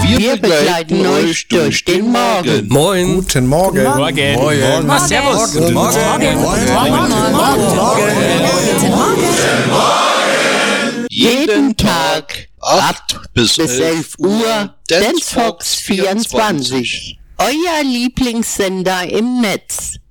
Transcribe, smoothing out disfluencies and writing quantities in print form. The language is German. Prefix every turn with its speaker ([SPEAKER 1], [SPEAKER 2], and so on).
[SPEAKER 1] Wir begleiten euch durch den Morgen.
[SPEAKER 2] Moin.
[SPEAKER 3] Guten Morgen.
[SPEAKER 2] Morgen.
[SPEAKER 3] Morgen.
[SPEAKER 2] Servus.
[SPEAKER 3] Guten Morgen.
[SPEAKER 1] Jeden Tag 8 bis 11 Uhr Dance Fox 24. Euer Lieblingssender im Netz.